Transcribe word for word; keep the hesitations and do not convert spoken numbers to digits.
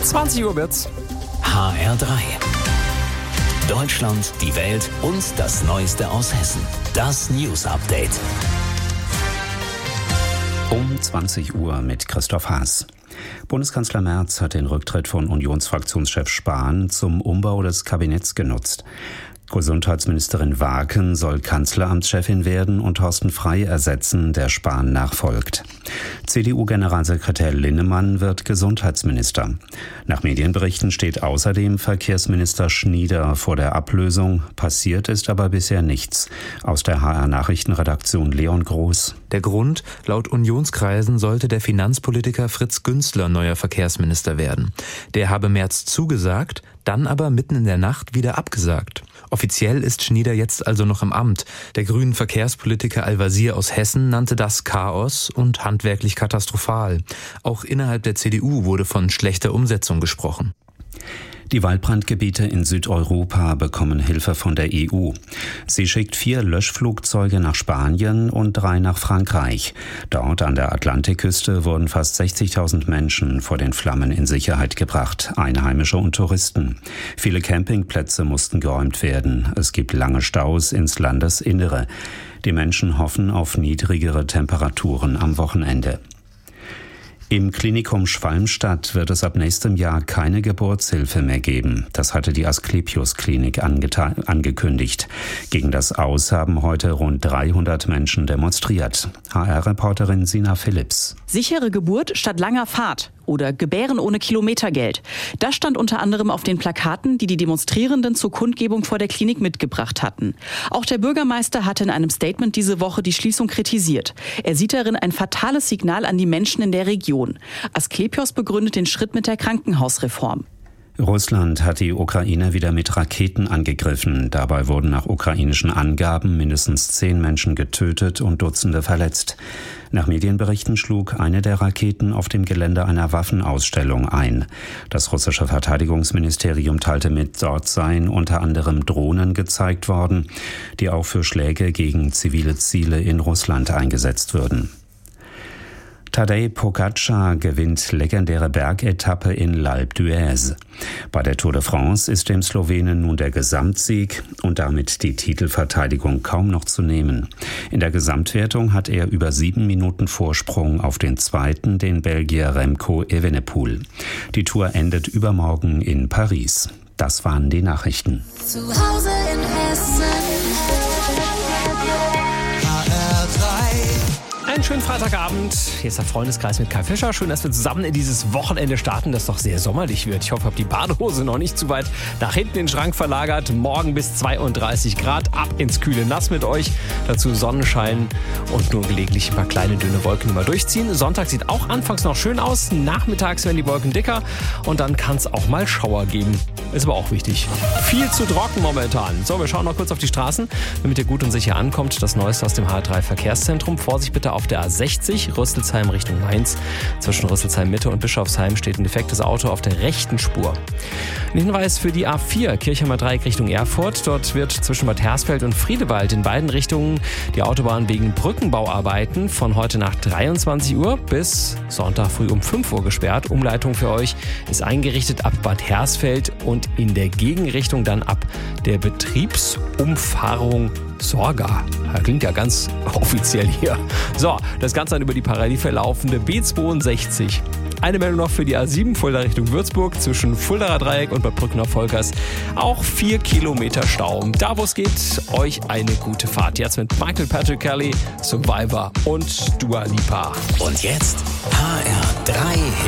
zwanzig Uhr wird's. H R drei. Deutschland, die Welt und das Neueste aus Hessen. Das News Update. Um zwanzig Uhr mit Christoph Haas. Bundeskanzler Merz hat den Rücktritt von Unionsfraktionschef Spahn zum Umbau des Kabinetts genutzt. Gesundheitsministerin Waken soll Kanzleramtschefin werden und Thorsten Frey ersetzen, der Spahn nachfolgt. C D U-Generalsekretär Linnemann wird Gesundheitsminister. Nach Medienberichten steht außerdem Verkehrsminister Schnieder vor der Ablösung. Passiert ist aber bisher nichts. Aus der H R-Nachrichtenredaktion Leon Groß. Der Grund: Laut Unionskreisen sollte der Finanzpolitiker Fritz Günzler neuer Verkehrsminister werden. Der habe Merz zugesagt, dann aber mitten in der Nacht wieder abgesagt. Offiziell ist Schnieder jetzt also noch im Amt. Der grünen Verkehrspolitiker Al-Wazir aus Hessen nannte das Chaos und handwerklich katastrophal. Auch innerhalb der C D U wurde von schlechter Umsetzung gesprochen. Die Waldbrandgebiete in Südeuropa bekommen Hilfe von der E U. Sie schickt vier Löschflugzeuge nach Spanien und drei nach Frankreich. Dort an der Atlantikküste wurden fast sechzigtausend Menschen vor den Flammen in Sicherheit gebracht, Einheimische und Touristen. Viele Campingplätze mussten geräumt werden. Es gibt lange Staus ins Landesinnere. Die Menschen hoffen auf niedrigere Temperaturen am Wochenende. Im Klinikum Schwalmstadt wird es ab nächstem Jahr keine Geburtshilfe mehr geben. Das hatte die Asklepios-Klinik angeta- angekündigt. Gegen das Aus haben heute rund dreihundert Menschen demonstriert. H R-Reporterin Sina Philipps. Sichere Geburt statt langer Fahrt oder Gebären ohne Kilometergeld. Das stand unter anderem auf den Plakaten, die die Demonstrierenden zur Kundgebung vor der Klinik mitgebracht hatten. Auch der Bürgermeister hatte in einem Statement diese Woche die Schließung kritisiert. Er sieht darin ein fatales Signal an die Menschen in der Region. Asklepios begründet den Schritt mit der Krankenhausreform. Russland hat die Ukraine wieder mit Raketen angegriffen. Dabei wurden nach ukrainischen Angaben mindestens zehn Menschen getötet und Dutzende verletzt. Nach Medienberichten schlug eine der Raketen auf dem Gelände einer Waffenausstellung ein. Das russische Verteidigungsministerium teilte mit, dort seien unter anderem Drohnen gezeigt worden, die auch für Schläge gegen zivile Ziele in Russland eingesetzt würden. Tadej Pogačar gewinnt legendäre Bergetappe in L'Alpe d'Huez. Bei der Tour de France ist dem Slowenen nun der Gesamtsieg und damit die Titelverteidigung kaum noch zu nehmen. In der Gesamtwertung hat er über sieben Minuten Vorsprung auf den Zweiten, den Belgier Remco Evenepoel. Die Tour endet übermorgen in Paris. Das waren die Nachrichten. Zu Hause in Hessen. Einen schönen Freitagabend. Hier ist der Freundeskreis mit Kai Fischer. Schön, dass wir zusammen in dieses Wochenende starten, das doch sehr sommerlich wird. Ich hoffe, ihr habt die Badehose noch nicht zu weit nach hinten in den Schrank verlagert. Morgen bis zweiunddreißig Grad. Ab ins kühle Nass mit euch. Dazu Sonnenschein und nur gelegentlich ein paar kleine, dünne Wolken, die mal durchziehen. Sonntag sieht auch anfangs noch schön aus. Nachmittags werden die Wolken dicker und dann kann es auch mal Schauer geben. Ist aber auch wichtig. Viel zu trocken momentan. So, wir schauen noch kurz auf die Straßen, damit ihr gut und sicher ankommt. Das Neueste aus dem H R drei Verkehrszentrum. Vorsicht bitte auf der A sechzig, Rüsselsheim Richtung Mainz. Zwischen Rüsselsheim Mitte und Bischofsheim steht ein defektes Auto auf der rechten Spur. Ein Hinweis für die A vier, Kirchheimer Dreieck Richtung Erfurt. Dort wird zwischen Bad Hersfeld und Friedewald in beiden Richtungen die Autobahn wegen Brückenbauarbeiten von heute Nacht dreiundzwanzig Uhr bis Sonntag früh um fünf Uhr gesperrt. Umleitung für euch ist eingerichtet ab Bad Hersfeld und in der Gegenrichtung dann ab der Betriebsumfahrung Sorga. Das klingt ja ganz offiziell hier. So, das Ganze dann über die parallel verlaufende B zweiundsechzig. Eine Meldung noch für die A sieben, Fulda Richtung Würzburg, zwischen Fuldaer Dreieck und Bad Brückner-Volkers. Auch vier Kilometer Stau. Da, wo es geht, euch eine gute Fahrt. Jetzt mit Michael Patrick Kelly, Survivor und Dua Lipa. Und jetzt H R drei